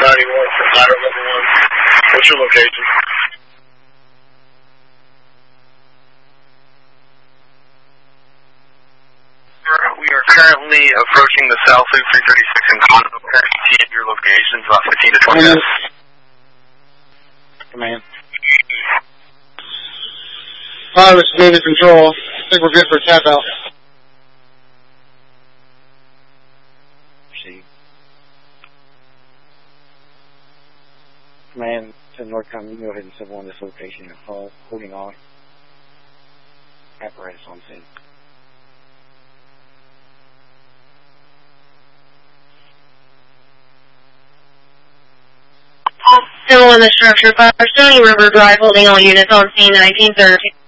for ladder level 1. What's your location? We are currently approaching the South Loop 336 in Conover. Your location is about 15 to 20 minutes. Command. Alright, this is Navy Control. I think we're good for tap out. Command to Northcom, you can go ahead and civil on this location. Holding on. Apparatus on scene. Still in the structure, 5 Stony River Drive, holding all units on scene, 1930.